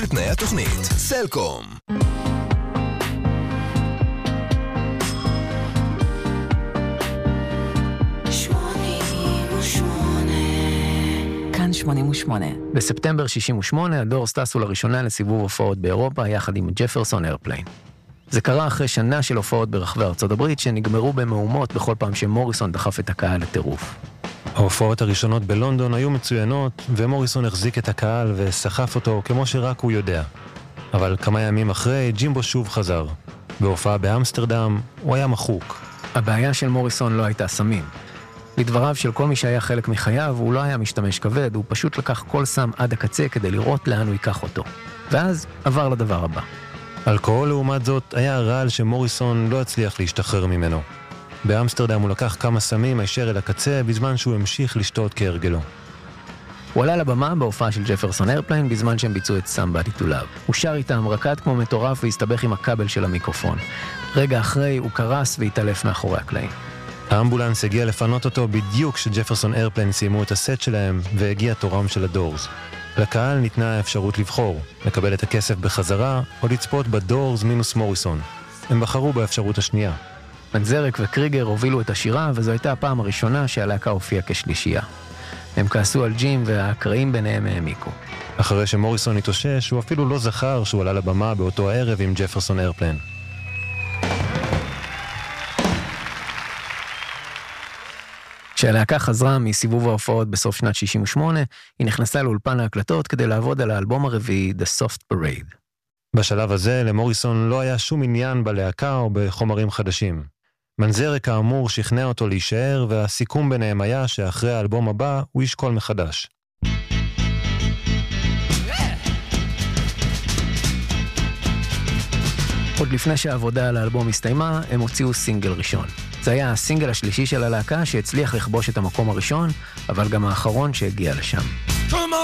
תנאי התוכנית, סלקום. כאן 88. בספטמבר 68 הדורס טסו לראשונה לסיבוב הופעות באירופה יחד עם ג'פרסון איירפליין. זה קרה אחרי שנה של הופעות ברחבי ארצות הברית שנגמרו במהומות בכל פעם שמוריסון דחף את הקהל לטירוף. ההופעות הראשונות בלונדון היו מצוינות, ומוריסון החזיק את הקהל וסחף אותו כמו שרק הוא יודע. אבל כמה ימים אחרי, ג'ימבו שוב חזר. בהופעה באמסטרדם הוא היה מחוק. הבעיה של מוריסון לא הייתה סמים. לדבריו של כל מי שהיה חלק מחייו, הוא לא היה משתמש כבד, הוא פשוט לקח כל סם עד הקצה כדי לראות לאן הוא ייקח אותו. ואז עבר לדבר הבא. אלכוהול לעומת זאת היה רעל שמוריסון לא הצליח להשתחרר ממנו. באמסטרדם הוא לקח כמה סמים הישר אל הקצה בזמן שהוא המשיך לשתות כהרגלו. הוא עלה לבמה בהופעה של ג'פרסון איירפליין בזמן שהם ביצעו את Somebody to Love. הוא שר איתם, רקד כמו מטורף והסתבך עם הכבל של המיקרופון. רגע אחרי הוא קרס והתעלף מאחורי הקלעים. האמבולנס הגיע לפנות אותו בדיוק כשג'פרסון איירפליין סיימו את הסט שלהם והגיע תורם של הדורס. לקהל ניתנה האפשרות לבחור, לקבל את הכסף בחזרה או לצפות בדורס מינוס מוריסון. הם בחרו באפשרות השנייה. מנזרק וקריגר הובילו את השירה וזו הייתה הפעם הראשונה שהלהקה הופיעה כשלישייה. הם כעסו על ג'ים והקרעים ביניהם העמיקו. אחרי שמוריסון התאושש, הוא אפילו לא זכר שהוא עלה לבמה באותו הערב עם ג'פרסון איירפליין. כשהלהקה חזרה מסיבוב ההופעות בסוף שנת 68, היא נכנסה לאולפן ההקלטות כדי לעבוד על האלבום הרביעי, The Soft Parade. בשלב הזה למוריסון לא היה שום עניין בלהקה או בחומרים חדשים. מנזרק האמור שכנע אותו להישאר, והסיכום ביניהם היה שאחרי האלבום הבא הוא ישקול מחדש. עוד לפני שהעבודה על האלבום הסתיימה, הם הוציאו סינגל ראשון. זה היה הסינגל השלישי של הלהקה שהצליח לכבוש את המקום הראשון, אבל גם האחרון שהגיע לשם.